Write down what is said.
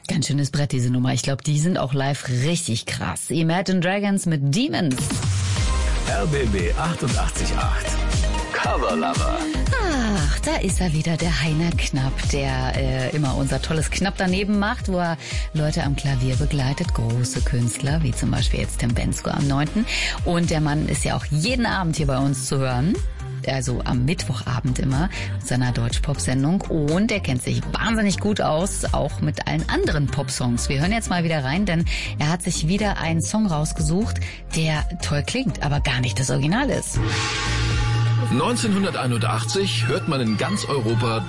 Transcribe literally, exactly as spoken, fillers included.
Ganz schönes Brett, diese Nummer. Ich glaube, die sind auch live richtig krass. Imagine Dragons mit Demons. R B B achtundachtzig Komma acht. Cover Lover. Ach, da ist er wieder, der Heiner Knapp, der äh, immer unser tolles Knapp daneben macht, wo er Leute am Klavier begleitet, große Künstler, wie zum Beispiel jetzt Tim Bendzko am neunten Und der Mann ist ja auch jeden Abend hier bei uns zu hören. Also am Mittwochabend immer, seiner Deutsch-Pop-Sendung. Und er kennt sich wahnsinnig gut aus, auch mit allen anderen Pop-Songs. Wir hören jetzt mal wieder rein, denn er hat sich wieder einen Song rausgesucht, der toll klingt, aber gar nicht das Original ist. neunzehnhunderteinundachtzig hört man in ganz Europa